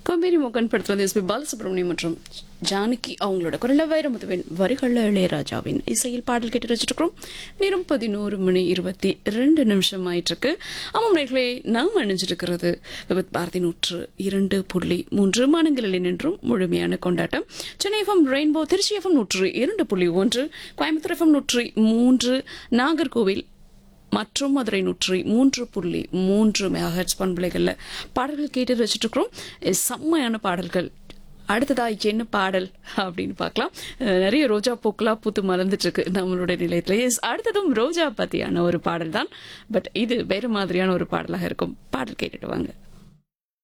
கம்பேரி மோகன் படத்தில் வந்து எஸ்பி பாலசுப்ரமணியம் மற்றும் ஜானகி அவங்களோட குரல வைரமுத்துவின் வரிகள் இளையராஜாவின் இசையில் பாடல் கேட்டு வச்சிருக்கிறோம். நேரம் 11:22 ஆயிட்டு இருக்கு. ஆமாம் நேர்களே, நாம் அணிஞ்சிருக்கிறது பாரதி 102.3 மாநிலங்களில் நின்றும் முழுமையான கொண்டாட்டம். Chennai FM rainbow, Trichy FM 102.1, Coimbatore FM 103, Nagercoil மற்றும் மதுரை 103.3 மெகாஹெர்ட்ஸ் பண்பலைகள்ல பாடல்கள் கேட்டு வச்சுட்டு இருக்கிறோம். செம்மையான பாடல்கள். அடுத்ததா என்ன பாடல் அப்படின்னு பார்க்கலாம். நிறைய ரோஜா பூக்கெல்லாம் பூத்து மலர்ந்துட்டு இருக்கு நம்மளுடைய நிலையத்துல. அடுத்ததும் ரோஜா பத்தியான ஒரு பாடல் தான். பட் இது வேற மாதிரியான ஒரு பாடலாக இருக்கும். பாடல் கேட்டுட்டு வாங்க.